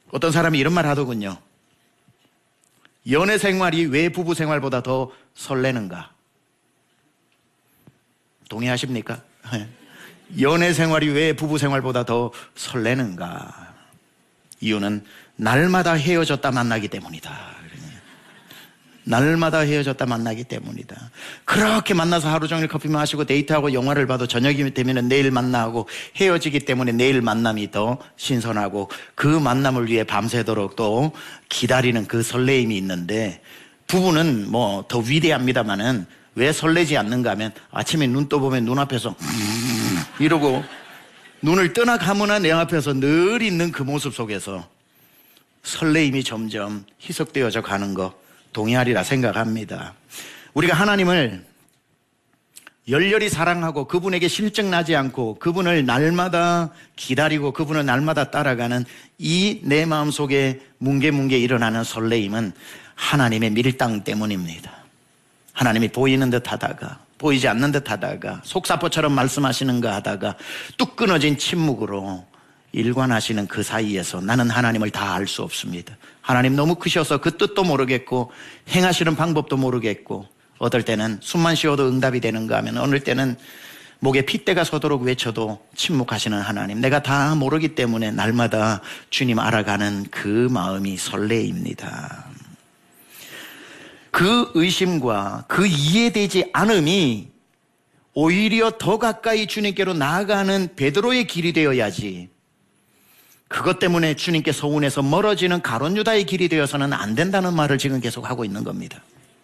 어떤 사람이 이런 말 하더군요. 연애 생활이 왜 부부 생활보다 더 설레는가? 동의하십니까? 연애 생활이 왜 부부 생활보다 더 설레는가? 이유는 날마다 헤어졌다 만나기 때문이다. 날마다 헤어졌다 만나기 때문이다. 그렇게 만나서 하루 종일 커피 마시고 데이트하고 영화를 봐도 저녁이 되면 내일 만나고 헤어지기 때문에 내일 만남이 더 신선하고 그 만남을 위해 밤새도록 또 기다리는 그 설레임이 있는데, 부부는 뭐 더 위대합니다만은 왜 설레지 않는가 하면 아침에 눈 떠보면 눈앞에서 이러고 눈을 뜨나 감으나 내 앞에서 늘 있는 그 모습 속에서 설레임이 점점 희석되어져 가는 거 동의하리라 생각합니다. 우리가 하나님을 열렬히 사랑하고 그분에게 실증나지 않고 그분을 날마다 기다리고 그분을 날마다 따라가는 이 내 마음속에 뭉게뭉게 일어나는 설레임은 하나님의 밀당 때문입니다. 하나님이 보이는 듯 하다가 보이지 않는 듯 하다가 속사포처럼 말씀하시는가 하다가 뚝 끊어진 침묵으로 일관하시는 그 사이에서 나는 하나님을 다 알 수 없습니다. 하나님 너무 크셔서 그 뜻도 모르겠고 행하시는 방법도 모르겠고, 어떨 때는 숨만 쉬어도 응답이 되는가 하면 어느 때는 목에 핏대가 서도록 외쳐도 침묵하시는 하나님, 내가 다 모르기 때문에 날마다 주님 알아가는 그 마음이 설레입니다. 그 의심과 그 이해되지 않음이 오히려 더 가까이 주님께로 나아가는 베드로의 길이 되어야지, 그것 때문에 주님께 서운해서 멀어지는 가룟 유다의 길이 되어서는 안 된다는 말을 지금 계속 하고 있는 겁니다.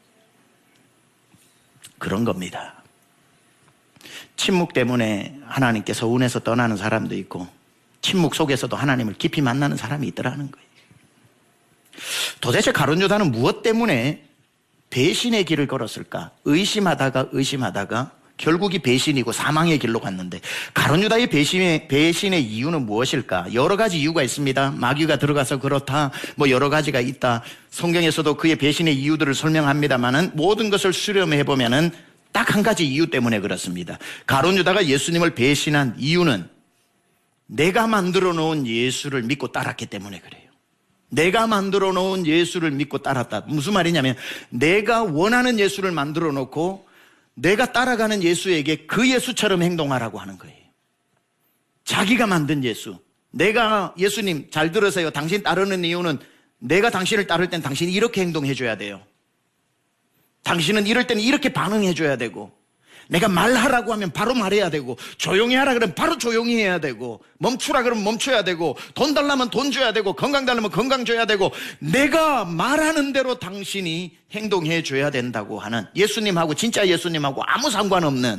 그런 겁니다. 침묵 때문에 하나님께 서운해서 떠나는 사람도 있고, 침묵 속에서도 하나님을 깊이 만나는 사람이 있더라는 거예요. 도대체 가룟 유다는 무엇 때문에 배신의 길을 걸었을까? 의심하다가 결국 이 배신이고 사망의 길로 갔는데, 가룟 유다의 배신의 이유는 무엇일까? 여러 가지 이유가 있습니다. 마귀가 들어가서 그렇다, 뭐 여러 가지가 있다. 성경에서도 그의 배신의 이유들을 설명합니다만은 모든 것을 수렴해 보면은 딱 한 가지 이유 때문에 그렇습니다. 가룟 유다가 예수님을 배신한 이유는 내가 만들어 놓은 예수를 믿고 따랐기 때문에 그래요. 내가 만들어 놓은 예수를 믿고 따랐다. 무슨 말이냐면 내가 원하는 예수를 만들어 놓고 내가 따라가는 예수에게 그 예수처럼 행동하라고 하는 거예요. 자기가 만든 예수. 내가 예수님 잘 들으세요. 당신 따르는 이유는 내가 당신을 따를 땐 당신이 이렇게 행동해 줘야 돼요. 당신은 이럴 때는 이렇게 반응해 줘야 되고, 내가 말하라고 하면 바로 말해야 되고, 조용히 하라 그러면 바로 조용히 해야 되고, 멈추라 그러면 멈춰야 되고, 돈 달라면 돈 줘야 되고, 건강 달라면 건강 줘야 되고, 내가 말하는 대로 당신이 행동해 줘야 된다고 하는, 예수님하고 진짜 예수님하고 아무 상관없는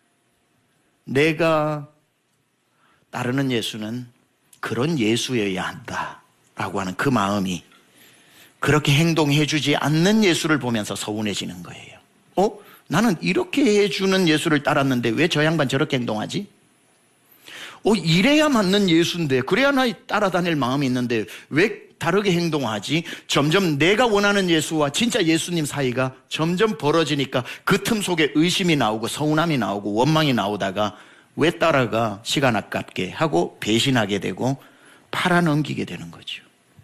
내가 따르는 예수는 그런 예수여야 한다라고 하는 그 마음이, 그렇게 행동해 주지 않는 예수를 보면서 서운해지는 거예요. 나는 이렇게 해주는 예수를 따랐는데 왜 저 양반 저렇게 행동하지? 이래야 맞는 예수인데, 그래야 나 따라다닐 마음이 있는데 왜 다르게 행동하지? 점점 내가 원하는 예수와 진짜 예수님 사이가 점점 벌어지니까 그 틈 속에 의심이 나오고 서운함이 나오고 원망이 나오다가 왜 따라가, 시간 아깝게 하고 배신하게 되고 팔아넘기게 되는 거죠.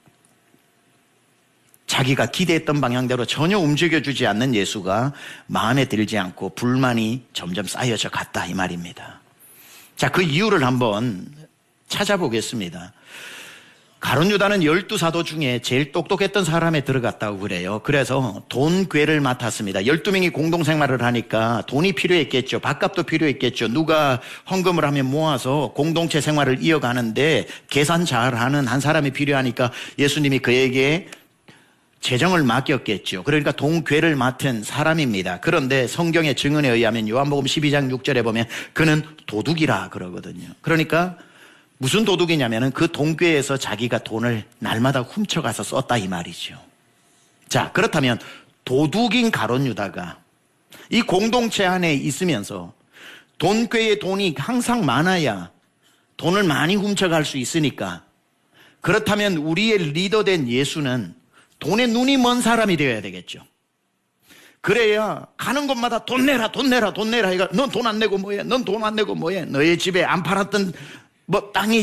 자기가 기대했던 방향대로 전혀 움직여주지 않는 예수가 마음에 들지 않고 불만이 점점 쌓여져 갔다, 이 말입니다. 자, 그 이유를 한번 찾아보겠습니다. 가룟 유다는 12사도 중에 제일 똑똑했던 사람에 들어갔다고 그래요. 그래서 돈괴를 맡았습니다. 12명이 공동생활을 하니까 돈이 필요했겠죠. 밥값도 필요했겠죠. 누가 헌금을 하면 모아서 공동체 생활을 이어가는데 계산 잘하는 한 사람이 필요하니까 예수님이 그에게 재정을 맡겼겠죠. 그러니까 돈괴를 맡은 사람입니다. 그런데 성경의 증언에 의하면 요한복음 12장 6절에 보면 그는 도둑이라 그러거든요. 그러니까 무슨 도둑이냐면은 그 돈괴에서 자기가 돈을 날마다 훔쳐가서 썼다, 이 말이죠. 자, 그렇다면 도둑인 가룟 유다가 이 공동체 안에 있으면서 돈괴에 돈이 항상 많아야 돈을 많이 훔쳐갈 수 있으니까, 그렇다면 우리의 리더된 예수는 돈에 눈이 먼 사람이 되어야 되겠죠. 그래야 가는 곳마다 돈 내라, 돈 내라, 돈 내라. 넌 돈 안 내고 뭐해? 넌 돈 안 내고 뭐해? 너의 집에 안 팔았던 뭐 땅이